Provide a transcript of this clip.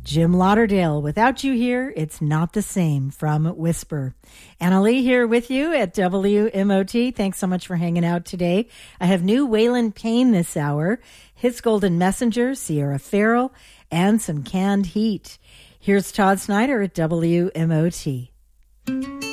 Jim Lauderdale, Without You Here, It's Not the Same, from Whisper. Anna Lee here with you at WMOT. Thanks so much for hanging out today. I have new Waylon Payne this hour, His Golden Messenger, Sierra Farrell, and some Canned Heat. Here's Todd Snyder at WMOT.